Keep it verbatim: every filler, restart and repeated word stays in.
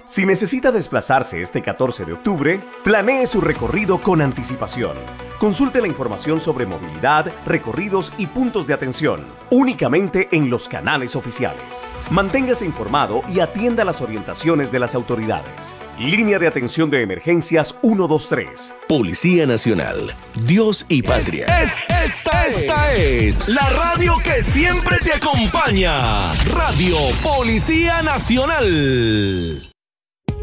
Si necesita desplazarse este catorce de octubre, planee su recorrido con anticipación. Consulte la información sobre movilidad, recorridos y puntos de atención, únicamente en los canales oficiales. Manténgase informado y atienda las orientaciones de las autoridades. Línea de atención de emergencias ciento veintitrés. Policía Nacional, Dios y Patria. Es, es, esta, esta es la radio que siempre te acompaña. Radio Policía Nacional.